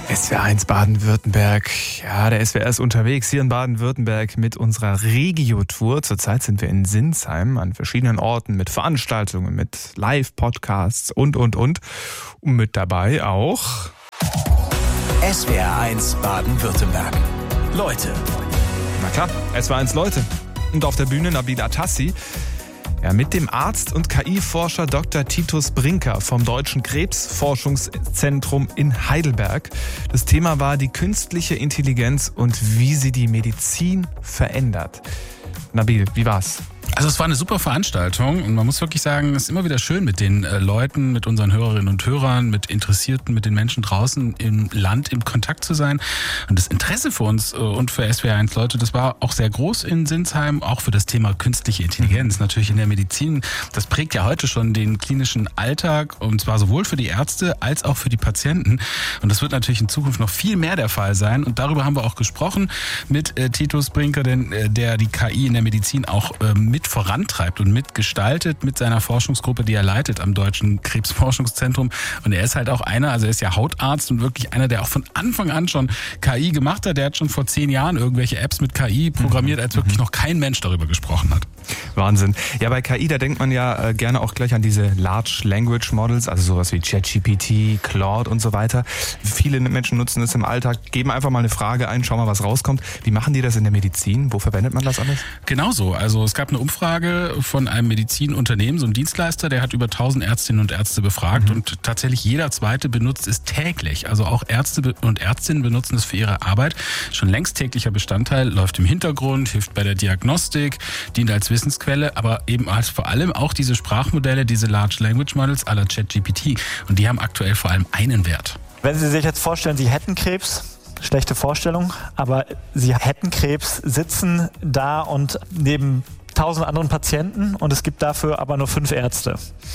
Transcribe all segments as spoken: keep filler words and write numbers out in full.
S W R eins Baden-Württemberg. Ja, der S W R ist unterwegs hier in Baden-Württemberg mit unserer Regio-Tour. Zurzeit sind wir in Sinsheim an verschiedenen Orten mit Veranstaltungen, mit Live-Podcasts und, und, und. Und mit dabei auch S W R eins Baden-Württemberg. Leute. Na klar, S W R eins Leute. Und auf der Bühne Nabil Atassi. Ja, mit dem Arzt und K I-Forscher Doktor Titus Brinker vom Deutschen Krebsforschungszentrum in Heidelberg. Das Thema war die künstliche Intelligenz und wie sie die Medizin verändert. Nabil, wie war's? Also es war eine super Veranstaltung und man muss wirklich sagen, es ist immer wieder schön mit den äh, Leuten, mit unseren Hörerinnen und Hörern, mit Interessierten, mit den Menschen draußen im Land im Kontakt zu sein. Und das Interesse für uns äh, und für S W R eins Leute, das war auch sehr groß in Sinsheim, auch für das Thema künstliche Intelligenz. Natürlich in der Medizin, das prägt ja heute schon den klinischen Alltag und zwar sowohl für die Ärzte als auch für die Patienten. Und das wird natürlich in Zukunft noch viel mehr der Fall sein. Und darüber haben wir auch gesprochen mit äh, Titus Brinker, denn, äh, der die K I in der Medizin auch äh, mit vorantreibt und mitgestaltet mit seiner Forschungsgruppe, die er leitet am Deutschen Krebsforschungszentrum. Und er ist halt auch einer, also er ist ja Hautarzt und wirklich einer, der auch von Anfang an schon K I gemacht hat. Der hat schon vor zehn Jahren irgendwelche Apps mit K I programmiert, als wirklich noch kein Mensch darüber gesprochen hat. Wahnsinn. Ja, bei K I, da denkt man ja äh, gerne auch gleich an diese Large Language Models, also sowas wie ChatGPT, Claude und so weiter. Viele Menschen nutzen es im Alltag, geben einfach mal eine Frage ein, schauen mal, was rauskommt. Wie machen die das in der Medizin? Wo verwendet man das alles? Genauso. Also es gab eine Umfrage von einem Medizinunternehmen, so ein Dienstleister, der hat über tausend Ärztinnen und Ärzte befragt mhm. und tatsächlich jeder Zweite benutzt es täglich. Also auch Ärzte und Ärztinnen benutzen es für ihre Arbeit. Schon längst täglicher Bestandteil, läuft im Hintergrund, hilft bei der Diagnostik, dient als Wissensquelle, aber eben als vor allem auch diese Sprachmodelle, diese Large Language Models à la ChatGPT. Und die haben aktuell vor allem einen Wert. Wenn Sie sich jetzt vorstellen, Sie hätten Krebs, schlechte Vorstellung, aber Sie hätten Krebs, sitzen da und neben tausend anderen Patienten und es gibt dafür aber nur fünf Ärzte.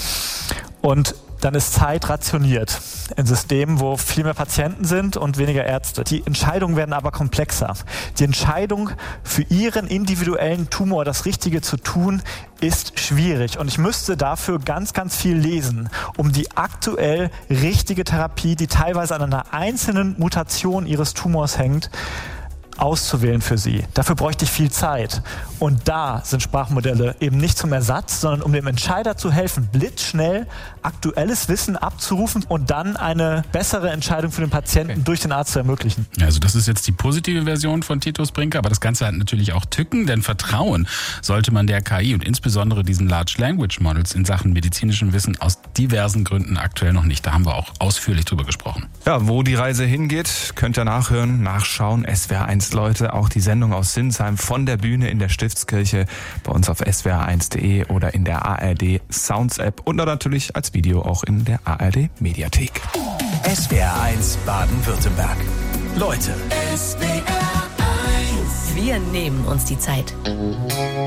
Und dann ist Zeit rationiert in Systemen, wo viel mehr Patienten sind und weniger Ärzte. Die Entscheidungen werden aber komplexer. Die Entscheidung für Ihren individuellen Tumor, das Richtige zu tun, ist schwierig. Und ich müsste dafür ganz, ganz viel lesen, um die aktuell richtige Therapie, die teilweise an einer einzelnen Mutation Ihres Tumors hängt, auszuwählen für Sie. Dafür bräuchte ich viel Zeit. Und da sind Sprachmodelle eben nicht zum Ersatz, sondern um dem Entscheider zu helfen, blitzschnell aktuelles Wissen abzurufen und dann eine bessere Entscheidung für den Patienten okay. durch den Arzt zu ermöglichen. Also das ist jetzt die positive Version von Titus Brinker, aber das Ganze hat natürlich auch Tücken, denn Vertrauen sollte man der K I und insbesondere diesen Large Language Models in Sachen medizinischem Wissen aus diversen Gründen aktuell noch nicht. Da haben wir auch ausführlich drüber gesprochen. Ja, wo die Reise hingeht, könnt ihr nachhören, nachschauen. S W R eins Leute, auch die Sendung aus Sinsheim von der Bühne in der Stiftskirche bei uns auf S W R eins punkt de oder in der A R D Sounds App und dann natürlich als Video auch in der A R D Mediathek. S W R eins Baden-Württemberg. Leute. S W R eins. Wir nehmen uns die Zeit.